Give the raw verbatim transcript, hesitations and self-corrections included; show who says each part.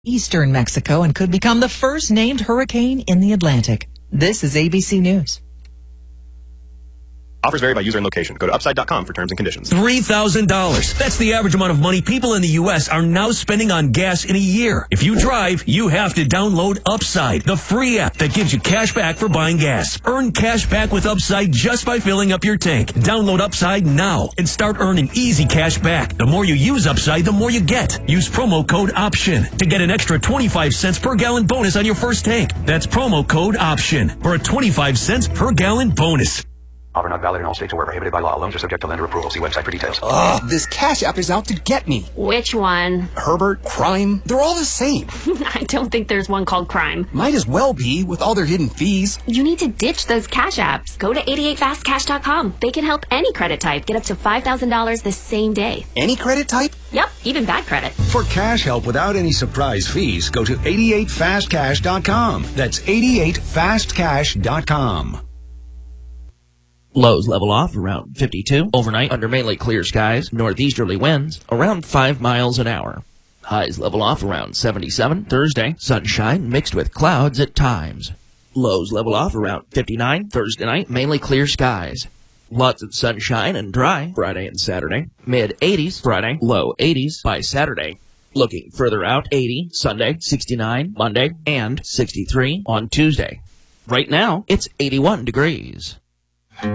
Speaker 1: eastern Mexico and could become the first named hurricane in the Atlantic. This is A B C News.
Speaker 2: Offers vary by user and location. Go to upside dot com for terms and conditions.
Speaker 3: three thousand dollars. That's the average amount of money people in the U S are now spending on gas in a year. If you drive, you have to download Upside, the free app that gives you cash back for buying gas. Earn cash back with Upside just by filling up your tank. Download Upside now and start earning easy cash back. The more you use Upside, the more you get. Use promo code OPTION to get an extra twenty-five cents per gallon bonus on your first tank. That's promo code OPTION for a twenty-five cents per gallon bonus.
Speaker 4: Offer not valid in all states or where prohibited by law. Loans are subject to lender approval. See website for details.
Speaker 5: Ugh, this Cash App is out to get me.
Speaker 6: Which one?
Speaker 5: Herbert, Crime, they're all the same.
Speaker 6: I don't think there's one called Crime.
Speaker 5: Might as well be with all their hidden fees.
Speaker 6: You need to ditch those Cash Apps. Go to eighty-eight fast cash dot com. They can help any credit type get up to five thousand dollars the same day.
Speaker 5: Any credit type?
Speaker 6: Yep, even bad credit.
Speaker 7: For cash help without any surprise fees, go to eighty-eight fast cash dot com. That's eighty-eight fast cash dot com.
Speaker 8: Lows level off around fifty-two. Overnight under mainly clear skies. Northeasterly winds around five miles an hour. Highs level off around seventy-seven. Thursday, sunshine mixed with clouds at times. Lows level off around fifty-nine. Thursday night, mainly clear skies. Lots of sunshine and dry Friday and Saturday. Mid eighties Friday, low eighties by Saturday. Looking further out, eighty Sunday, sixty-nine Monday, and sixty-three on Tuesday. Right now, it's eighty-one degrees.